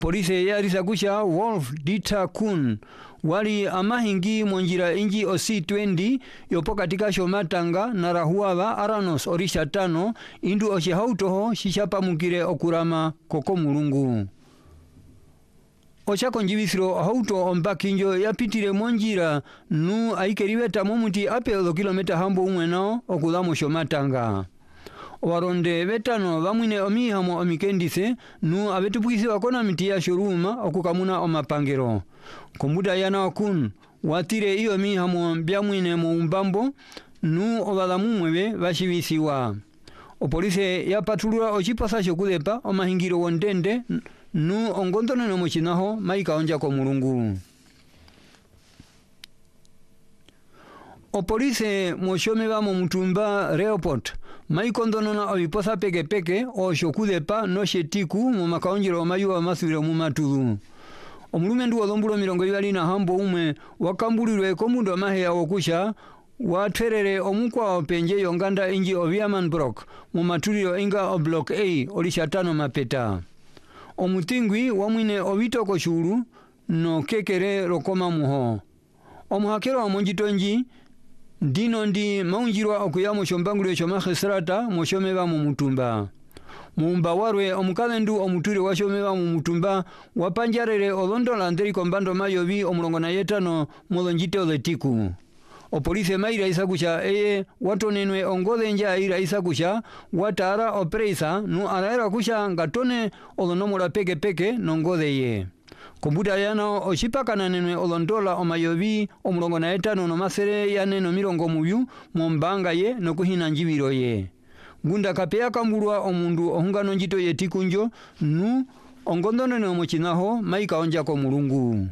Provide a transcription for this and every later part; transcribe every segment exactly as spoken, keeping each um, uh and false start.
Polisi yarisa kusha Wolf Dieter Kuhn wali amahingi monjira inji osi twendi yopo katika shomatanga na rahuava aranos orisha tano indu oshihautoho shishapa mukire okurama koko mulungu. Ocha konjibisiro hauto ombakinjo yapitire monjira nu aikeriweta momuti ape odo kilomita hambo umwenao okudamo shomatanga. Waronde vetano vamwine omihamo omikendise nu avetupukisi wakona miti ya shuruma okukamuna omapangero. Kombuda yana okun watire iyo mihamo biamwine muumbambo nu ovadamumwebe vashivisiwa. Opolise ya patulura ochipasa shokudepa omahingiro wondende nu ongontono no mochinaho maika onja ko mulungu. Opolise moshome va mo mutumba Reoport maikondono na obiposa peke peke o shokudepa no shetiku mu makaonjiro mayuwa masubiro mu matudu. Omulume ndu odhombulo mirongo ibali na hambo umwe wakambulirwe komundo mahe ya okusha watwerere omukwa openje yonganda inji Oviaman Brock mu matuliro inga o Block A olishatano mapeta. Omutingwi wamwine ovitoko shuru no kekere rokoma muho. Omuhakero wa monjitonji dino ndi maunjirwa okuyamo shombangulio shomahestrata moshomeba mu mutumba. Muumba warwe omukalendu omuturi washomeba mu mutumba wapanjarere odondola nderi kombando mayobi omulongo na yetano modonjite odetiku. Opolise maira isakusha eye watonenwe ongode nja ira isakusha watara opreisa nu araera kusha ngatone odonomura peke peke nongode ye. Kombuda yano oshipakana nenwe olondola omayobi omulongo na etano no masere ya neno mirongo muyu mombanga ye no kuhina njibiro ye. Gunda kapea kambulwa omundu ohungano njito ye tikunjo nu ongondono no mochinaho maika onja ko mulungu.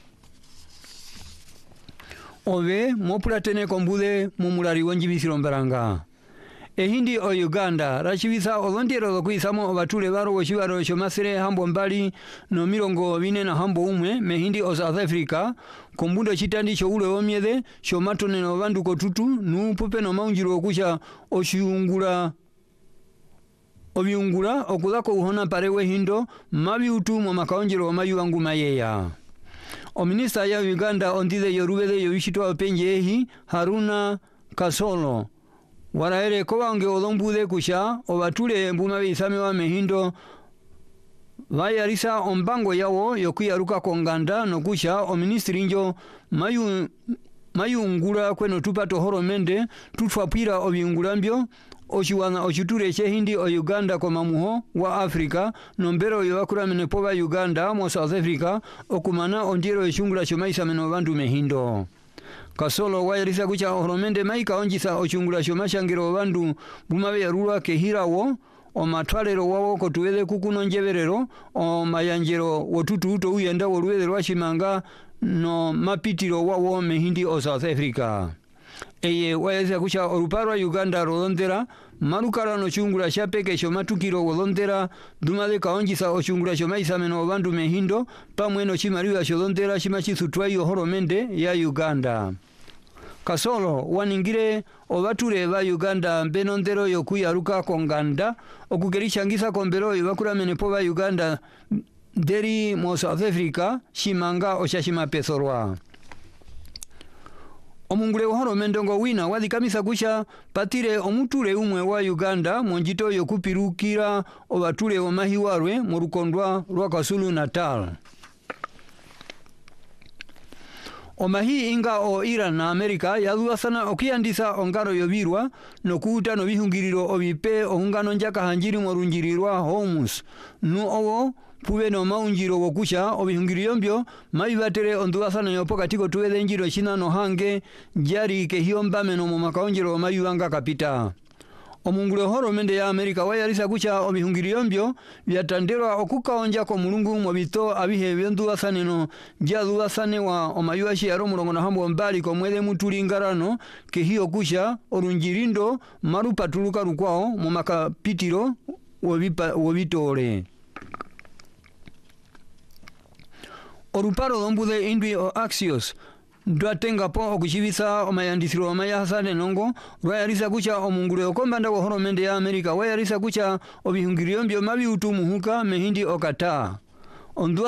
Ove mopulatene kombude mumulari wanjibisiro mbaranga. Ehindi o Uganda rachibisa olondero dokuisamo obatule baro woshibaro shomasere hambo mbali no mirongo bine na hambo umwe mehindi o South Africa kombundo chitandi choule omyede shomatone no bandu kotutu nu pupe no maunjiro okusha oshiungula obiungula okudako uhona parewe hindo mabi utu mo makaonjiro mayuwangu mayeya. O minista ya Uganda ondide yorubede yobishitwa openje ehi Haruna Kasolo waraere kowange odhombude kusha obatule mbuma bisame wa mehindo vayarisa ombango yawo yokuyaruka konganda no kusha o ministri njo mayu mayungula kweno tupato horomende tutwapira obiungulambyo oshiwana oshiture chehindi o Uganda koma muho wa Afrika nombero yowakura menepoba Uganda mo South Africa okumana ondiro eshungula shomaisa meno bandu mehindo. Kasolo wayarisa kucha horomende maika onjisa ochungula shomashangiro bandu bumabe yarua kehirawo o matwalero wawo kotuwele kukuno njeberero o mayanjero wotutu uto uyenda woruwele rwashimanga no mapitiro wawo mehindi o South Africa. Eye wayarisa kucha oruparo Uganda rodondera marukara no chungula shapeke shomatukiro wolondera dumade kaonjisa ochungula shomaisa meno bandu mehindo pamweno chimariwa shodondera shimachisutwayo horomende ya Uganda. Kasolo waningire obature ba Uganda benondero yokuyaruka konganda okugerishangisa kombero yobakura menepo ba Uganda deri mo South Africa shimanga oshashima pesorwa. Omungule uhoro mendongo wina wadhikamisa kusha patire omutule umwe wa Uganda monjito yokupirukira obatule omahiwarwe morukondwa rwa KwaZulu Natal. Omahi inga o Iran na Amerika yadua sana okiyandisa ongaro yobirwa nokuta no bihungiriro obipe ohungano njaka hanjiri morunjirirwa Hormuz nu owo pube no maunjiro wokusha obihungiriro mbyo maibatere ondua sana yopo katiko tuwele njiro china no hange jari kehiomba meno makaonjiro mayuanga kapita. Omungule horo mende ya Amerika wayarisa kucha obihungiriro mbyo byatanderwa okukaonja ko mulungu mobito abihe byondua saneno jadua sane wa omayuashi yaro mulongo na hambo mbali ko mwele mutuli ngarano kehiyo kusha orunjirindo marupatuluka rukwao mu makapitiro wobipa wobitore. Oruparo dombude indwi o Axios Dwatenga po okushibisa omayandisiro omayahasane nongo wayarisa kucha omungule okombanda wo horomende ya Amerika wayarisa kucha obihungiriyo mbyo mabi utumuhuka mehindi okata ondua